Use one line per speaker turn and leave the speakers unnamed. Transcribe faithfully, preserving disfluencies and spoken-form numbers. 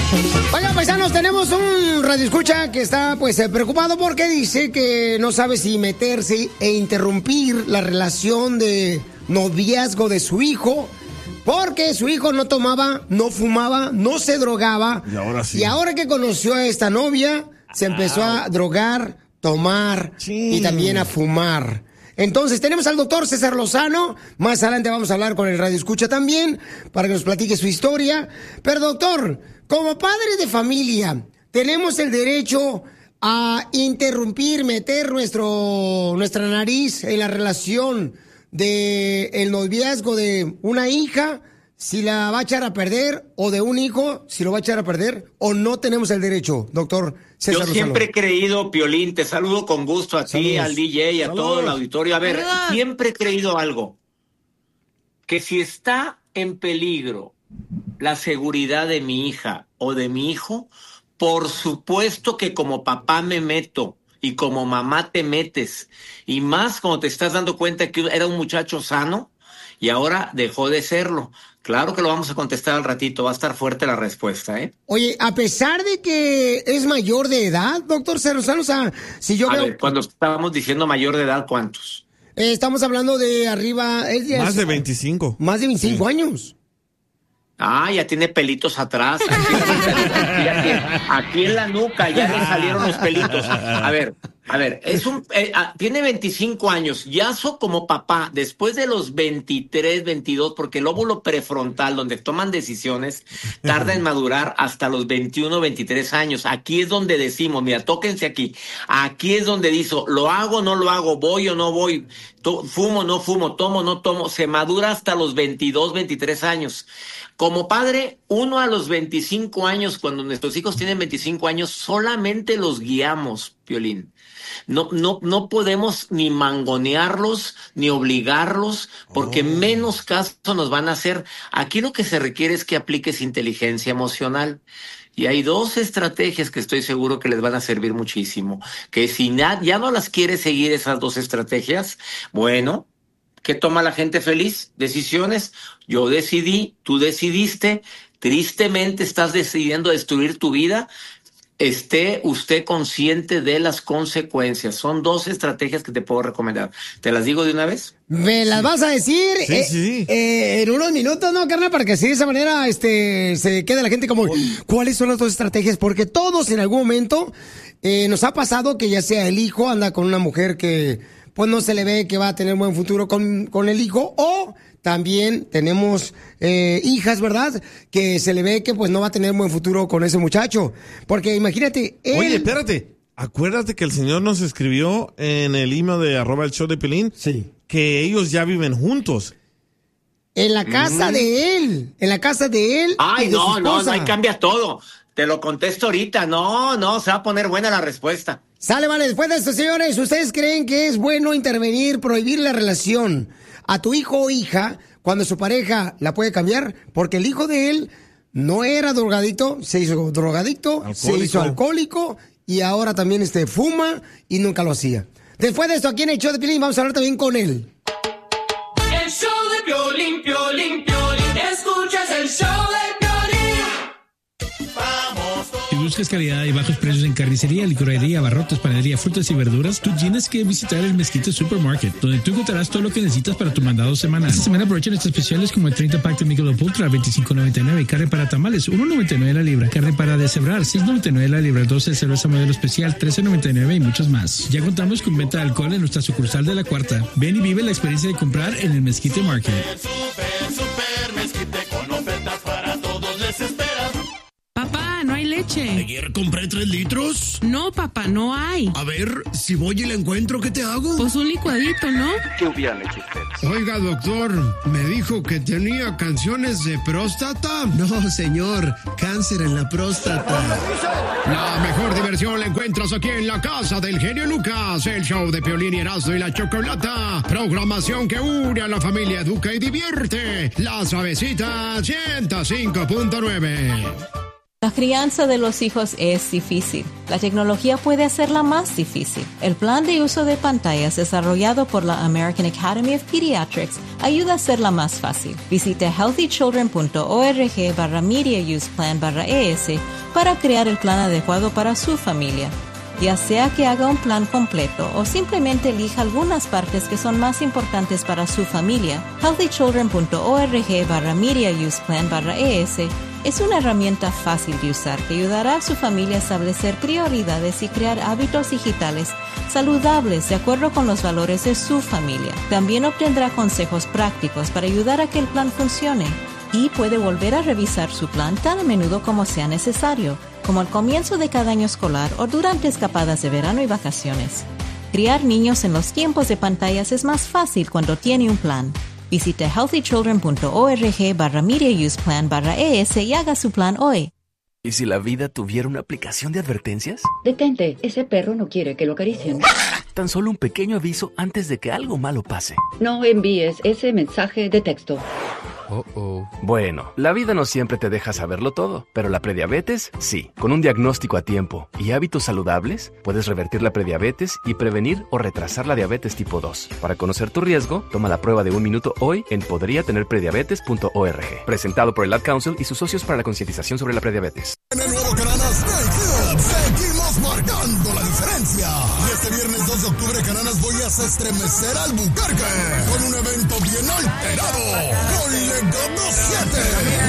Oigan, paisanos, tenemos un radioescucha que está pues preocupado porque dice que no sabe si meterse e interrumpir la relación de noviazgo de su hijo, porque su hijo no tomaba, no fumaba, no se drogaba.
Y ahora sí.
Y ahora que conoció a esta novia, se empezó a drogar, tomar sí. y también a fumar. Entonces, tenemos al doctor César Lozano. Más adelante vamos a hablar con el radioescucha también, para que nos platique su historia. Pero, doctor, como padres de familia, tenemos el derecho a interrumpir, meter nuestro, nuestra nariz en la relación de el noviazgo de una hija, si la va a echar a perder, o de un hijo, si lo va a echar a perder, o no tenemos el derecho, doctor César
Yo siempre
Lozano.
he creído, Piolín, te saludo con gusto a
Saludos.
ti, al D J y a
Saludos.
todo el auditorio. A ver,
Saludos.
siempre he creído algo, que si está en peligro la seguridad de mi hija o de mi hijo, por supuesto que como papá me meto y como mamá te metes, y más cuando te estás dando cuenta que era un muchacho sano y ahora dejó de serlo. Claro que lo vamos a contestar al ratito, va a estar fuerte la respuesta, ¿eh?
Oye, a pesar de que es mayor de edad, doctor César Lozano, o sea, si yo
A
veo...
ver, cuando estábamos diciendo mayor de edad, ¿cuántos?
Eh, estamos hablando de arriba... Es de
Más de veinticinco.
Más de veinticinco sí. años.
Ah, ya tiene pelitos atrás. Aquí, aquí, aquí en la nuca ya le salieron los pelitos. A ver, a ver, es un, eh, tiene veinticinco años. Ya so como papá, después de los veintitrés, veintidós, porque el óvulo prefrontal, donde toman decisiones, tarda en madurar hasta los veintiuno, veintitrés años. Aquí es donde decimos, mira, tóquense aquí. Aquí es donde dice, lo hago, no lo hago, voy o no voy, to, fumo, no fumo, tomo, no tomo. Se madura hasta los veintidós, veintitrés años. Como padre, uno a los veinticinco años, cuando nuestros hijos tienen veinticinco años, solamente los guiamos, Piolín. No, no, no podemos ni mangonearlos, ni obligarlos, porque oh. menos caso nos van a hacer. Aquí lo que se requiere es que apliques inteligencia emocional. Y hay dos estrategias que estoy seguro que les van a servir muchísimo. Que si na- ya no las quieres seguir esas dos estrategias, bueno... ¿Qué toma la gente feliz? Decisiones. Yo decidí, tú decidiste. Tristemente estás decidiendo destruir tu vida. Esté usted consciente de las consecuencias. Son dos estrategias que te puedo recomendar. ¿Te las digo de una vez?
¿Me las vas a decir
Sí,
eh,
sí.
eh, en unos minutos, no, carnal? Para que así de esa manera este, se quede la gente como, ¿cuáles son las dos estrategias? Porque todos en algún momento eh, nos ha pasado que ya sea el hijo anda con una mujer que... pues no se le ve que va a tener buen futuro con, con el hijo, o también tenemos eh, hijas, ¿verdad? Que se le ve que pues no va a tener buen futuro con ese muchacho. Porque imagínate, él...
Oye, espérate, acuérdate que el señor nos escribió en el email de arroba el show de Piolín
sí.
que ellos ya viven juntos.
En la casa mm. de él, en la casa de él.
Ay,
y de
no,
su
no,
esposa.
no, ahí cambia todo. Te lo contesto ahorita. No, no, se va a poner buena la respuesta.
Sale, vale. Después de esto, señores, ¿ustedes creen que es bueno intervenir, prohibir la relación a tu hijo o hija cuando su pareja la puede cambiar? Porque el hijo de él no era drogadicto, se hizo drogadicto, alcohólico. se hizo alcohólico y ahora también este, fuma y nunca lo hacía. Después de esto, aquí en el show de Piolín vamos a hablar también con él.
El show de Piolín, Piolín, Piolín. Escuchas el show de
Si buscas calidad y bajos precios en carnicería, licorería, abarrotes, panadería, frutas y verduras, tú tienes que visitar el Mezquite Supermarket, donde tú encontrarás todo lo que necesitas para tu mandado semanal. Esta semana aprovechen estos especiales como el treinta pack de Michelob Ultra, veinticinco noventa y nueve, carne para tamales, uno noventa y nueve la libra, carne para deshebrar, seis noventa y nueve la libra, doce cerveza modelo especial, trece noventa y nueve y muchos más. Ya contamos con venta de alcohol en nuestra sucursal de La Cuarta. Ven y vive la experiencia de comprar en el Mezquite Market.
Super, super Mezquite con ofertas para todos les espera.
Papá, no hay leche.
¿Ayer compré tres litros?
No, papá, no hay.
A ver, si voy y la encuentro, ¿qué te hago?
Pues un licuadito, ¿no?
Lluvia leche usted.
Oiga, doctor, me dijo que tenía canciones de próstata.
No, señor, cáncer en la próstata.
La mejor diversión la encuentras aquí en la casa del genio Lucas, el show de Piolín y Erasmo y la Chocolata. Programación que une a la familia, educa y divierte. La Suavecita ciento cinco punto nueve.
La crianza de los hijos es difícil. La tecnología puede hacerla más difícil. El plan de uso de pantallas desarrollado por la American Academy of Pediatrics ayuda a hacerla más fácil. Visite healthychildren.org barra media use plan barra es para crear el plan adecuado para su familia. Ya sea que haga un plan completo o simplemente elija algunas partes que son más importantes para su familia, healthychildren.org barra media use plan barra es es una herramienta fácil de usar que ayudará a su familia a establecer prioridades y crear hábitos digitales saludables de acuerdo con los valores de su familia. También obtendrá consejos prácticos para ayudar a que el plan funcione y puede volver a revisar su plan tan a menudo como sea necesario, como al comienzo de cada año escolar o durante escapadas de verano y vacaciones. Criar niños en los tiempos de pantallas es más fácil cuando tiene un plan. Visite healthychildren.org barra media use plan barra es y haga su plan hoy.
¿Y si la vida tuviera una aplicación de advertencias?
Detente, ese perro no quiere que lo acaricien.
Tan solo un pequeño aviso antes de que algo malo pase.
No envíes ese mensaje de texto.
Oh, oh. Bueno, la vida no siempre te deja saberlo todo, pero la prediabetes, sí. Con un diagnóstico a tiempo y hábitos saludables, puedes revertir la prediabetes y prevenir o retrasar la diabetes tipo dos. Para conocer tu riesgo, toma la prueba de un minuto hoy en podría tener prediabetes punto org. Presentado por el Ad Council y sus socios para la concientización sobre la prediabetes.
En el nuevo Cananas Day Club seguimos marcando la diferencia. Y este viernes dos de octubre, Cananas, voy a estremecer al Albuquerque con un evento bien alterado. Con Legado siete,